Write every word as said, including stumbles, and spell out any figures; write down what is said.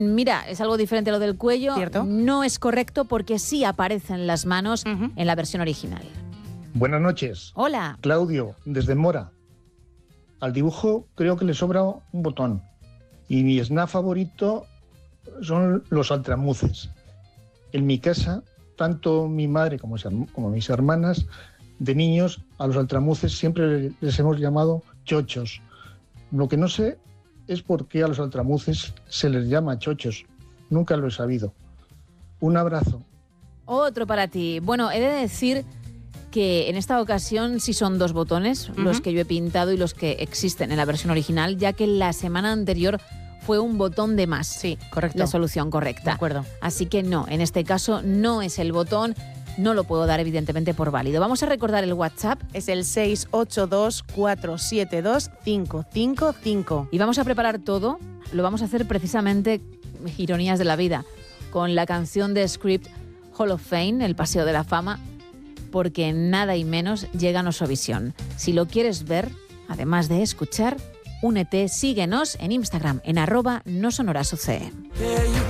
Mira, es algo diferente a lo del cuello. ¿Cierto? No es correcto porque sí aparecen las manos uh-huh. en la versión original. Buenas noches. Hola. Claudio, desde Mora. Al dibujo creo que le sobra un botón. Y mi snack favorito son los altramuces. En mi casa, tanto mi madre como, como mis hermanas, de niños, a los altramuces siempre les hemos llamado chochos. Lo que no sé es por qué a los altramuces se les llama chochos. Nunca lo he sabido. Un abrazo. Otro para ti. Bueno, he de decir que en esta ocasión sí son dos botones, uh-huh. los que yo he pintado y los que existen en la versión original, ya que la semana anterior fue un botón de más. Sí, correcto. La solución correcta. De acuerdo. Así que no, en este caso no es el botón. No lo puedo dar evidentemente por válido. Vamos a recordar el WhatsApp. Es el seis ocho dos, cuatro siete dos, cinco cinco cinco. Y vamos a preparar todo. Lo vamos a hacer precisamente, ironías de la vida, con la canción de Script Hall of Fame, el Paseo de la Fama, porque nada y menos llega a Nosovisión. Si lo quieres ver, además de escuchar, únete, síguenos en Instagram, en arroba nosonorasoce.